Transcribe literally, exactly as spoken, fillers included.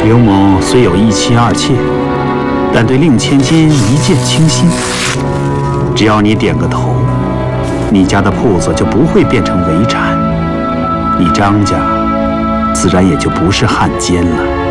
刘某虽有一妻二妾，但对令千金一见倾心。只要你点个头，你家的铺子就不会变成围产，你张家自然也就不是汉奸了。